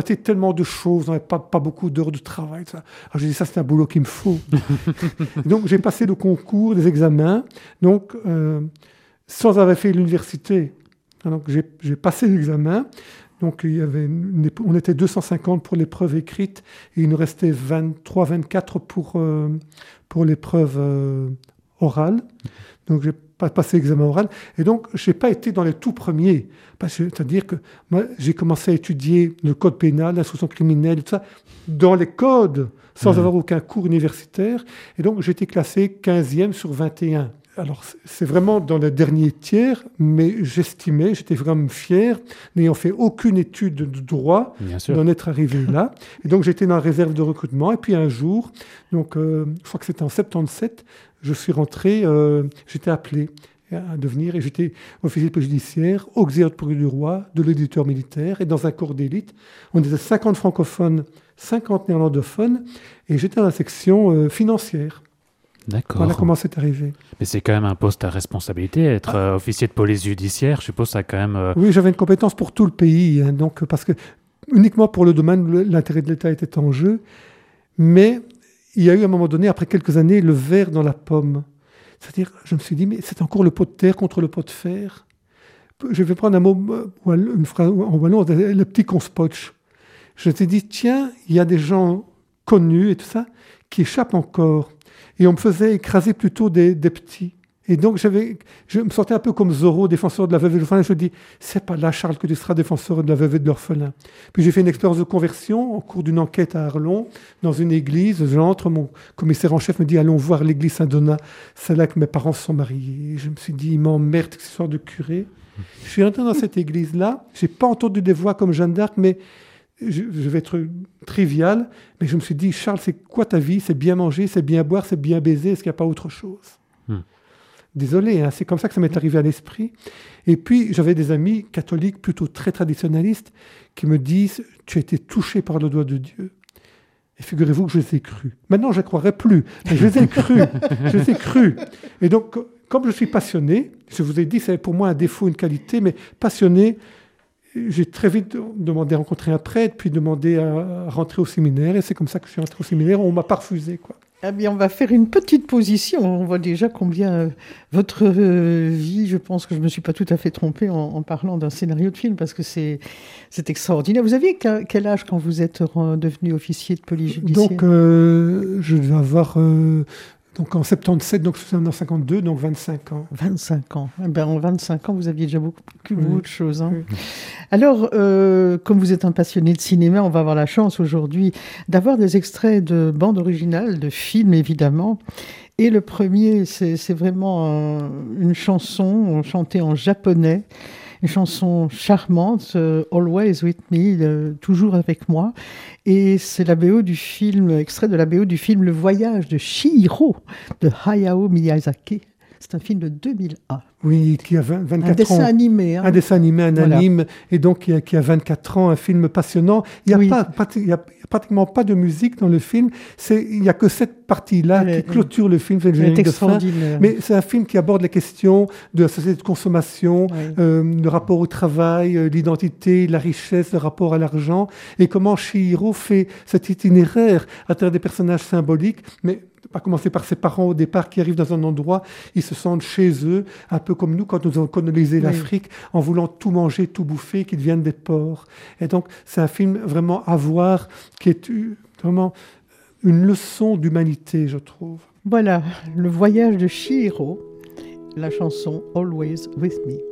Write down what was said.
raté tellement de choses, on n'avait pas beaucoup d'heures de travail. Ça. Alors, j'ai dit, ça, c'est un boulot qu'il me faut. Donc, j'ai passé le concours, les examens, donc, sans avoir fait l'université. Donc, j'ai passé l'examen. Donc, on était 250 pour l'épreuve écrite et il nous restait 23, 24 pour l'épreuve orale. Donc, j'ai pas passé l'examen oral. Et donc, je n'ai pas été dans les tout premiers. C'est-à-dire que moi, j'ai commencé à étudier le code pénal, l'instruction criminelle, tout ça, dans les codes, sans avoir aucun cours universitaire. Et donc, j'ai été classé 15e sur 21. Alors, c'est vraiment dans le dernier tiers, mais j'étais vraiment fier, n'ayant fait aucune étude de droit, d'en être arrivé là. Et donc, j'étais dans la réserve de recrutement. Et puis, un jour, donc, je crois que c'était en 77, je suis rentré, j'étais appelé à devenir, et j'étais officier de police judiciaire, auxiliaire de procureur du roi, de l'auditeur militaire, et dans un corps d'élite. On était 50 francophones, 50 néerlandophones, et j'étais dans la section financière. D'accord. Voilà comment c'est arrivé. Mais c'est quand même un poste à responsabilité, être officier de police judiciaire, je suppose ça a quand même... Oui, j'avais une compétence pour tout le pays, hein, donc, parce que uniquement pour le domaine, l'intérêt de l'État était en jeu, mais il y a eu à un moment donné, après quelques années, le ver dans la pomme. C'est-à-dire, je me suis dit, mais c'est encore le pot de terre contre le pot de fer. Je vais prendre un mot, une phrase en wallon, le petit conspotch. Je me suis dit, tiens, il y a des gens connus et tout ça qui échappent encore. Et on me faisait écraser plutôt des petits. Et donc, je me sentais un peu comme Zorro, défenseur de la veuve et de l'orphelin. Je me dis, c'est pas là, Charles, que tu seras défenseur de la veuve et de l'orphelin. Puis j'ai fait une expérience de conversion au cours d'une enquête à Arlon, dans une église. J'entre, mon commissaire en chef me dit, allons voir l'église Saint-Donat. C'est là que mes parents se sont mariés. Et je me suis dit, il m'emmerde cette histoire de curé. Je suis rentré dans cette église-là. J'ai pas entendu des voix comme Jeanne d'Arc, mais je vais être trivial, mais je me suis dit, Charles, c'est quoi ta vie? C'est bien manger, c'est bien boire, c'est bien baiser, est-ce qu'il n'y a pas autre chose? Désolé, hein, c'est comme ça que ça m'est arrivé à l'esprit. Et puis, j'avais des amis catholiques plutôt très traditionnalistes qui me disent, tu as été touché par le doigt de Dieu. Et figurez-vous que je les ai crus. Maintenant, je ne croirais plus, mais je les ai crus. Je les ai crus. Et donc, comme je suis passionné, je vous ai dit, c'est pour moi un défaut, une qualité, mais passionné, j'ai très vite demandé à rencontrer un prêtre, puis demandé à rentrer au séminaire. Et c'est comme ça que je suis rentré au séminaire. On ne m'a pas refusé, quoi. Eh bien, on va faire une petite position. On voit déjà combien votre vie, je pense que je ne me suis pas tout à fait trompée en parlant d'un scénario de film, parce que c'est extraordinaire. Vous aviez quel âge quand vous êtes devenu officier de police judiciaire? Donc, je devais avoir... Donc en 77, donc en 52, donc 25 ans. 25 ans. Eh ben, en 25 ans, vous aviez déjà beaucoup de choses. Hein. Oui. Alors, comme vous êtes un passionné de cinéma, on va avoir la chance aujourd'hui d'avoir des extraits de bandes originales, de films évidemment. Et le premier, c'est vraiment une chanson chantée en japonais. Une chanson charmante, Always With Me, toujours avec moi. Et c'est la BO du film, extrait de la BO du film Le Voyage de Chihiro de Hayao Miyazaki. C'est un film de 2001. Oui, qui a 24 ans. Un dessin animé. Hein. Un dessin animé, un anime, et donc qui a 24 ans, un film passionnant. Il n'y a, il y a pratiquement pas de musique dans le film. Il n'y a que cette partie-là qui clôture le film, c'est le générique de fin. Mais c'est un film qui aborde les questions de la société de consommation, le rapport au travail, l'identité, la richesse, le rapport à l'argent, et comment Chihiro fait cet itinéraire à travers des personnages symboliques, mais à commencer par ses parents au départ qui arrivent dans un endroit, ils se sentent chez eux, un peu comme nous quand nous avons colonisé l'Afrique, en voulant tout manger, tout bouffer, qu'ils deviennent des porcs. Et donc, c'est un film vraiment à voir, qui est vraiment une leçon d'humanité, je trouve. Voilà, Le Voyage de Chihiro, la chanson Always With Me.